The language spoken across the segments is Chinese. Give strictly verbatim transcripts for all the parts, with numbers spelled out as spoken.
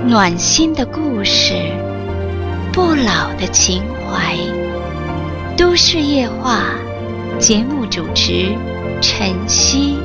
暖心的故事，不老的情怀。都市夜话，节目主持晨曦。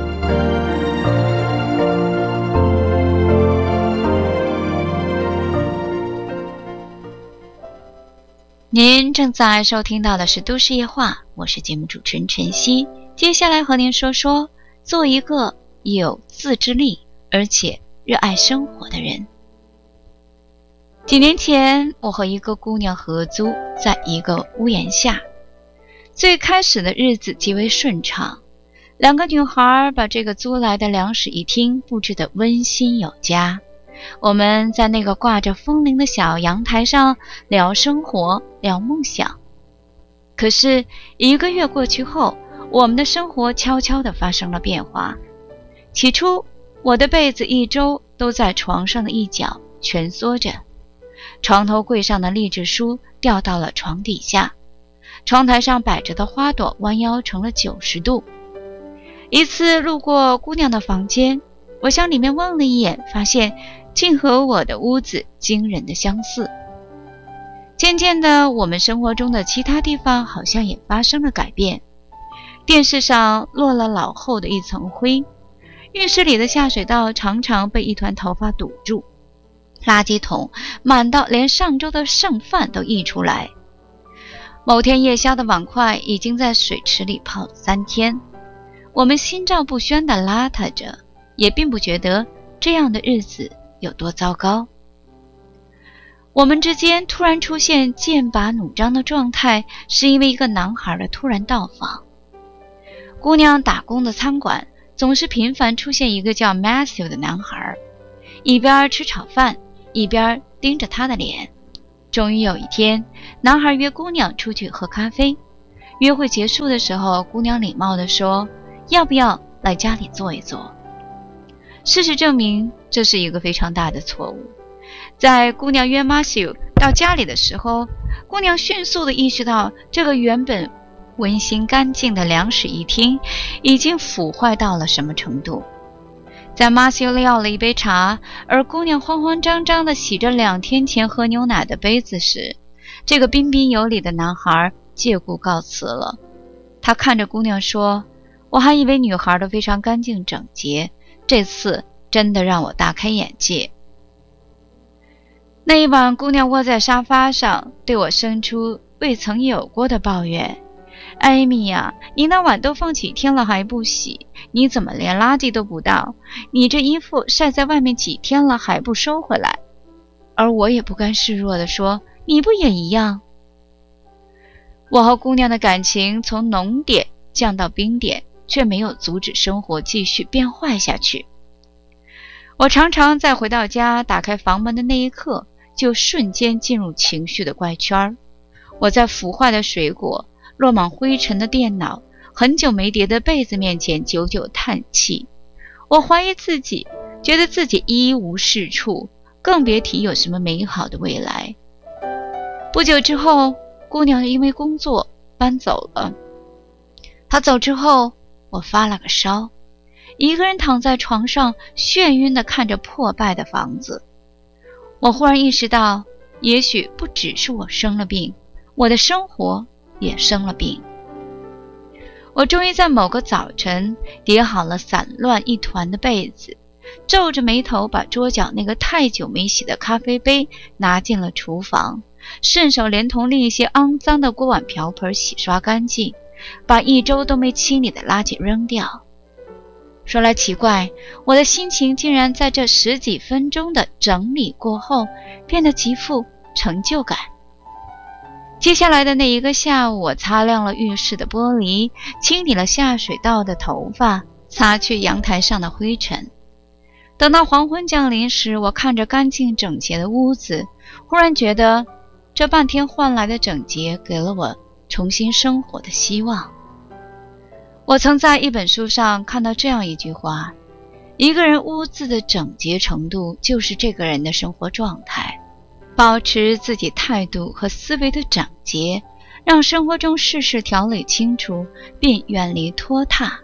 您正在收听到的是都市夜话，我是节目主持人晨曦。接下来和您说说做一个有自制力而且热爱生活的人。几年前，我和一个姑娘合租在一个屋檐下，最开始的日子极为顺畅，两个女孩把这个租来的两室一厅布置得温馨有加。我们在那个挂着风铃的小阳台上聊生活，聊梦想。可是一个月过去后，我们的生活悄悄地发生了变化。起初，我的被子一周都在床上的一角蜷缩着，床头柜上的励志书掉到了床底下，窗台上摆着的花朵弯腰成了九十度。一次路过姑娘的房间，我向里面望了一眼，发现竟和我的屋子惊人的相似。渐渐的，我们生活中的其他地方好像也发生了改变。电视上落了老厚的一层灰，浴室里的下水道常常被一团头发堵住，垃圾桶满到连上周的剩饭都溢出来。某天夜宵的碗筷已经在水池里泡了三天，我们心照不宣地邋遢着，也并不觉得这样的日子有多糟糕。我们之间突然出现剑拔弩张的状态，是因为一个男孩的突然到访。姑娘打工的餐馆总是频繁出现一个叫 Matthew 的男孩，一边吃炒饭，一边盯着他的脸。终于有一天，男孩约姑娘出去喝咖啡。约会结束的时候，姑娘礼貌地说，要不要来家里坐一坐。事实证明，这是一个非常大的错误。在姑娘约 Matthew 到家里的时候，姑娘迅速地意识到，这个原本温馨干净的两室一厅已经腐坏到了什么程度。在 Matthew 要了一杯茶，而姑娘慌慌张张地洗着两天前喝牛奶的杯子时，这个彬彬有礼的男孩借故告辞了。他看着姑娘说，我还以为女孩都非常干净整洁，这次真的让我大开眼界。那一晚，姑娘窝在沙发上，对我生出未曾有过的抱怨。艾米呀，你那碗都放几天了还不洗，你怎么连垃圾都不倒？你这衣服晒在外面几天了还不收回来？而我也不甘示弱地说，你不也一样？我和姑娘的感情从浓点降到冰点，却没有阻止生活继续变坏下去。我常常在回到家打开房门的那一刻，就瞬间进入情绪的怪圈。我在腐坏的水果，落满灰尘的电脑，很久没叠的被子面前久久叹气。我怀疑自己，觉得自己一无是处，更别提有什么美好的未来。不久之后，姑娘因为工作搬走了。她走之后，我发了个烧，一个人躺在床上，眩晕地看着破败的房子。我忽然意识到，也许不只是我生了病，我的生活也生了病。我终于在某个早晨叠好了散乱一团的被子，皱着眉头把桌角那个太久没洗的咖啡杯拿进了厨房，顺手连同另一些肮脏的锅碗瓢盆洗刷干净，把一周都没清理的垃圾扔掉。说来奇怪，我的心情竟然在这十几分钟的整理过后变得极富成就感。接下来的那一个下午，我擦亮了浴室的玻璃，清理了下水道的头发，擦去阳台上的灰尘。等到黄昏降临时，我看着干净整洁的屋子，忽然觉得这半天换来的整洁给了我重新生活的希望。我曾在一本书上看到这样一句话，一个人屋子的整洁程度就是这个人的生活状态。保持自己态度和思维的整洁，让生活中事事条理清楚，并远离拖沓。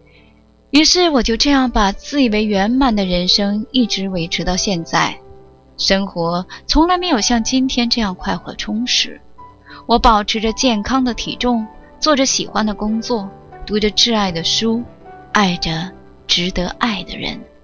于是我就这样把自以为圆满的人生一直维持到现在。 生活从来没有像今天这样快活充实。我保持着健康的体重，做着喜欢的工作，读着挚爱的书，爱着值得爱的人。